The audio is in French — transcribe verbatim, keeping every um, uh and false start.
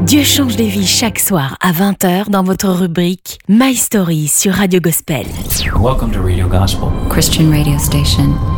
Dieu change des vies chaque soir à vingt heures dans votre rubrique My Story sur Radio Gospel. Welcome to Radio Gospel, Christian radio station.